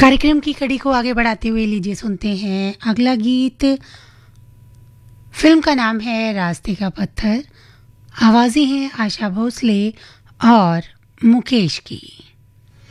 कार्यक्रम की कड़ी को आगे बढ़ाते हुए लीजिए सुनते हैं अगला गीत। फिल्म का नाम है रास्ते का पत्थर। आवाज़ें हैं आशा भोसले और मुकेश की।